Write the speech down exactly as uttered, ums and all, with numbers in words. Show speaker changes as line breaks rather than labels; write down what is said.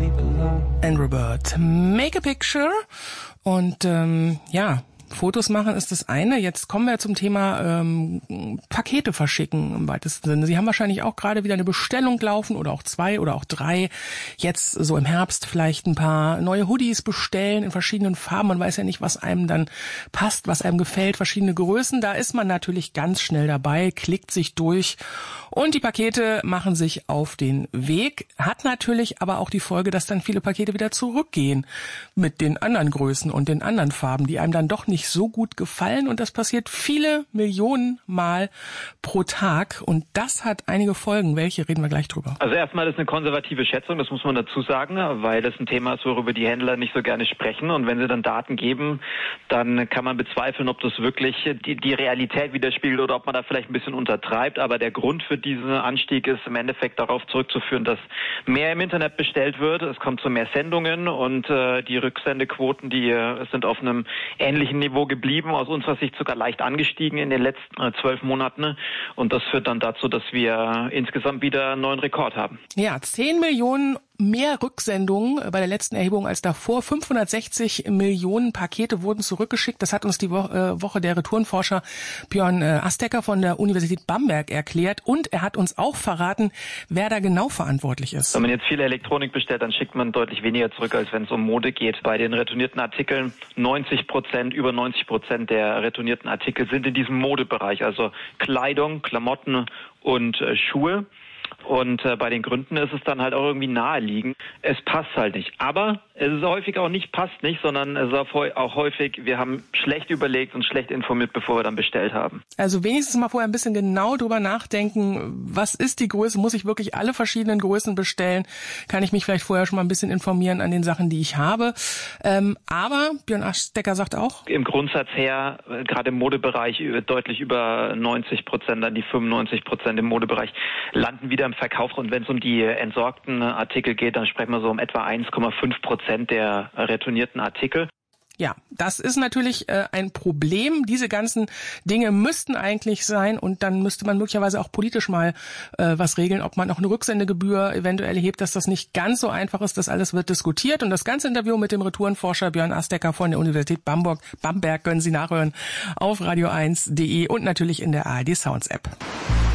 Andrew Bird, Make a Picture. Und ähm, ja, Fotos machen ist das eine. Jetzt kommen wir zum Thema ähm, Pakete verschicken im weitesten Sinne. Sie haben wahrscheinlich auch gerade wieder eine Bestellung laufen oder auch zwei oder auch drei. Jetzt so im Herbst vielleicht ein paar neue Hoodies bestellen in verschiedenen Farben. Man weiß ja nicht, was einem dann passt, was einem gefällt, verschiedene Größen. Da ist man natürlich ganz schnell dabei, klickt sich durch und die Pakete machen sich auf den Weg. Hat natürlich aber auch die Folge, dass dann viele Pakete wieder zurückgehen mit den anderen Größen und den anderen Farben, die einem dann doch nicht so gut gefallen, und das passiert viele Millionen Mal pro Tag und das hat einige Folgen. Welche, reden wir gleich drüber.
Also erstmal ist eine konservative Schätzung, das muss man dazu sagen, weil das ein Thema ist, worüber die Händler nicht so gerne sprechen, und wenn sie dann Daten geben, dann kann man bezweifeln, ob das wirklich die, die Realität widerspiegelt oder ob man da vielleicht ein bisschen untertreibt, aber der Grund für diesen Anstieg ist im Endeffekt darauf zurückzuführen, dass mehr im Internet bestellt wird, es kommt zu mehr Sendungen und äh, die Rücksendequoten, die äh, sind auf einem ähnlichen Niveau geblieben, aus unserer Sicht sogar leicht angestiegen in den letzten äh, zwölf Monaten, und das führt dann dazu, dass wir insgesamt wieder einen neuen Rekord haben.
Ja, zehn Millionen mehr Rücksendungen bei der letzten Erhebung als davor. fünfhundertsechzig Millionen Pakete wurden zurückgeschickt. Das hat uns die Woche der Retourenforscher Björn Astecker von der Universität Bamberg erklärt. Und er hat uns auch verraten, wer da genau verantwortlich ist.
Wenn man jetzt viel Elektronik bestellt, dann schickt man deutlich weniger zurück, als wenn es um Mode geht. Bei den retournierten Artikeln neunzig Prozent, über neunzig Prozent der retournierten Artikel sind in diesem Modebereich, also Kleidung, Klamotten und äh, Schuhe. Und äh, bei den Gründen ist es dann halt auch irgendwie naheliegend. Es passt halt nicht. Aber es ist häufig auch nicht passt nicht, sondern es ist auch häufig, wir haben schlecht überlegt und schlecht informiert, bevor wir dann bestellt haben.
Also wenigstens mal vorher ein bisschen genau drüber nachdenken, was ist die Größe? Muss ich wirklich alle verschiedenen Größen bestellen? Kann ich mich vielleicht vorher schon mal ein bisschen informieren an den Sachen, die ich habe? Ähm, aber Björn Astecker sagt auch,
im Grundsatz her, gerade im Modebereich, deutlich über neunzig Prozent, dann die fünfundneunzig Prozent im Modebereich, landen wieder im Verkauf. Und wenn es um die entsorgten Artikel geht, dann sprechen wir so um etwa eins Komma fünf Prozent der retournierten Artikel.
Ja, das ist natürlich äh, ein Problem. Diese ganzen Dinge müssten eigentlich sein, und dann müsste man möglicherweise auch politisch mal äh, was regeln, ob man auch eine Rücksendegebühr eventuell erhebt, dass das nicht ganz so einfach ist. Das alles wird diskutiert, und das ganze Interview mit dem Retourenforscher Björn Astecker von der Universität Bamberg, Bamberg können Sie nachhören auf radio eins punkt de und natürlich in der A R D Sounds App.